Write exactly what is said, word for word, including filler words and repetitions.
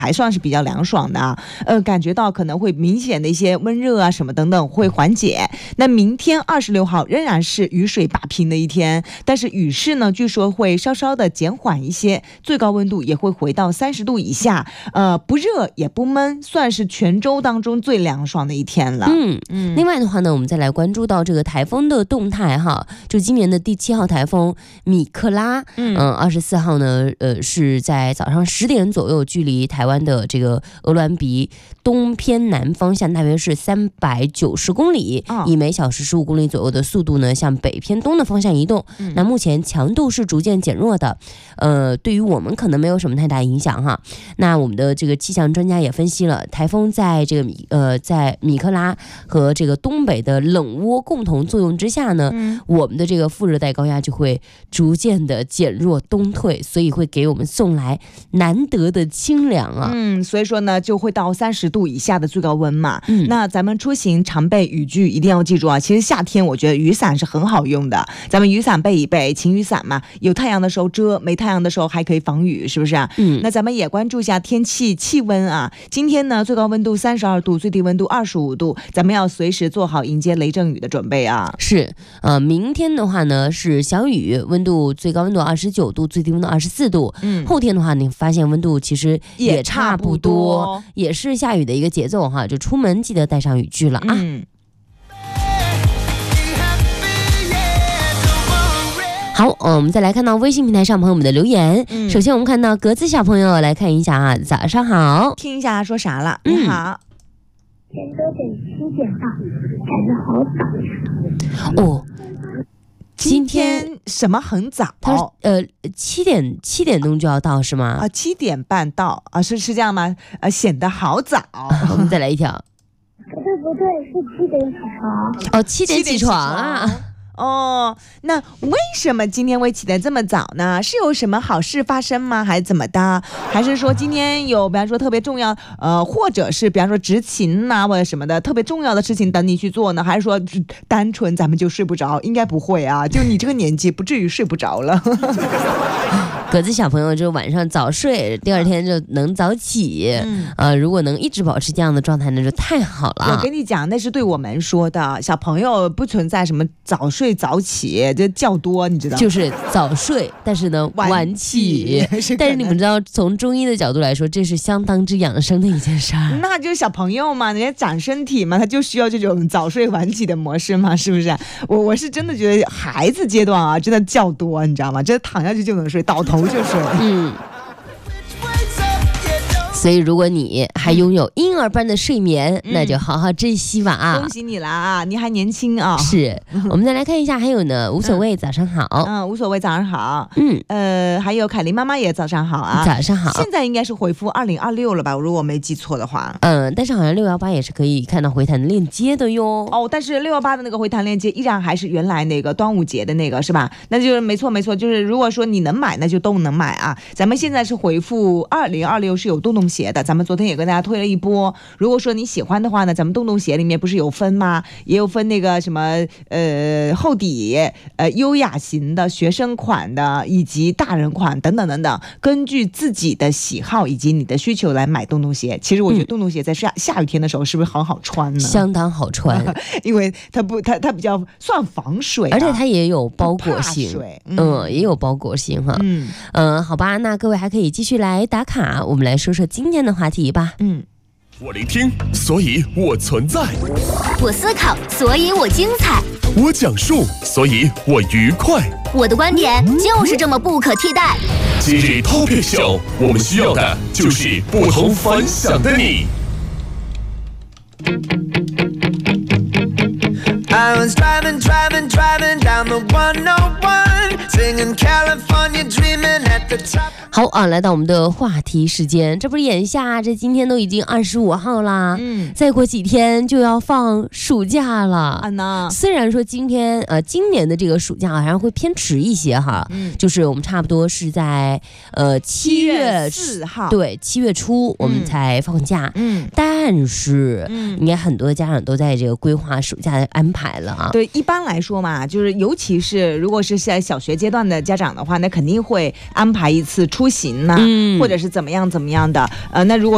还算是比较凉爽的啊，呃，感觉到可能会明显的一些温热啊什么等等会缓解。那明天二十六号仍然是雨水把平的一天，但是雨势呢，据说会稍稍的减缓一些，最高温度也会回到三十度以下，呃，不热也不闷，算是全州当中最凉爽的一天了。 嗯嗯。另外的话呢，我们再来关注到这个台风的动态哈，就今年的第七号台风米克拉，嗯，二十四号呢，呃，是在早上十点左右，距离台湾的这个鹅銮鼻东偏南方向大约是三百九十公里，哦，以每小时十五公里左右的速度呢向北偏东的方向移动，嗯，那目前强度是逐渐减弱的，呃，对于我们可能没有什么太大影响哈。那我们的这个气象专家也分析了，台风在这个米呃在米克拉和这个东北的冷涡共同作用之下呢，嗯，我们的这个副热带高压就会逐渐的减弱东退，所以会给我们送来难得的清凉啊。 嗯，所以说呢，就会到三十度以下的最高温嘛。嗯，那咱们出行常备雨具，一定要记住啊。其实夏天我觉得雨伞是很好用的，咱们雨伞备一备，晴雨伞嘛，有太阳的时候遮，没太阳的时候还可以防雨，是不是啊？嗯，那咱们也关注一下天气气温啊。今天呢，最高温度三十二度，最低温度二十五度，咱们要随时做好迎接雷阵雨的准备啊。 是，呃，明天的话呢是小雨，温度最高温度二十九度，最低温度二十四度。嗯，后天的话，你发现温度其实也差不多，也是下雨的一个节奏哈，就出门记得带上雨具了啊。嗯，好，我们再来看到微信平台上朋友们的留言。嗯，首先我们看到格子小朋友来看一下啊，早上好， 听一下他说啥了。你好， 天都得七点到，感觉好早。 哦，今天什么很早？ 他呃七点七点钟就要到是吗？ 啊，七点半到啊，是是这样吗？呃，显得好早。 我们再来一条。 不对不对，是七点起床。 哦，七点起床啊。 哦，那为什么今天会起得这么早呢？是有什么好事发生吗？还是怎么的？还是说今天有比方说特别重要呃，或者是比方说执勤呐、啊、或者什么的特别重要的事情等你去做呢？还是说单纯咱们就睡不着？应该不会啊，就你这个年纪不至于睡不着了。 格子小朋友就晚上早睡，第二天就能早起，嗯呃、如果能一直保持这样的状态那就太好了。 我跟你讲，那是对我们说的，小朋友不存在什么早睡早起，这觉多，你知道吗？ 就是早睡，但是呢晚起。但是你们知道，从中医的角度来说，这是相当之养生的一件事儿。 那就是小朋友嘛，人家长身体嘛，他就需要这种早睡晚起的模式嘛，是不是？我我是真的觉得孩子阶段啊，真的觉多，你知道吗？真的躺下去就能睡，倒头就睡。嗯。 所以如果你还拥有婴儿般的睡眠、嗯、那就好好珍惜吧啊！ 恭喜你了啊，你还年轻啊！ 是，我们再来看一下，还有呢，无所谓，早上好。 嗯，无所谓，早上好。嗯，呃，还有凯琳妈妈也早上好啊， 早上好。 现在应该是回复二零二六了吧？如果我没记错的话。 嗯，但是好像六幺八也是可以看到回弹的链接的哟。 哦，但是六幺八的那个回弹链接依然还是原来那个端午节的那个是吧？那就是没错没错，就是如果说你能买，那就都能买啊。咱们现在是回复二零二六是有洞洞鞋的，咱们昨天也跟大家推了一波。如果说你喜欢的话呢，咱们洞洞鞋里面不是有分吗？也有分那个什么呃厚底呃优雅型的、学生款的以及大人款等等等等，根据自己的喜好以及你的需求来买洞洞鞋。其实我觉得洞洞鞋在下、嗯、下雨天的时候是不是很好穿呢？ 相当好穿， 因为它不它它比较算防水、啊， 而且它也有包裹性， 嗯, 嗯，也有包裹性哈。嗯嗯、呃，好吧，那各位还可以继续来打卡，我们来说说今天的话题吧。嗯。 我聆听，所以我存在； 我思考，所以我精彩； 我讲述，所以我愉快。 我的观点就是这么不可替代。 今日 Topic Show， 我们需要的就是不同凡响的你。I was driving, driving, driving down the one oh one, singing California, dreaming at the top. 好啊，来到我们的话题时间，这不是眼下这今天都已经二十五号啦，嗯，再过几天就要放暑假了啊呢。虽然说今天呃今年的这个暑假好像会偏迟一些哈，嗯，就是我们差不多是在呃七月四号，对，七月初我们才放假，嗯，但是嗯，应该很多家长都在这个规划暑假的安排了啊。 对，一般来说嘛，就是尤其是如果是在小学阶段的家长的话，那肯定会安排一次出行呐、啊嗯，或者是怎么样怎么样的。呃，那如果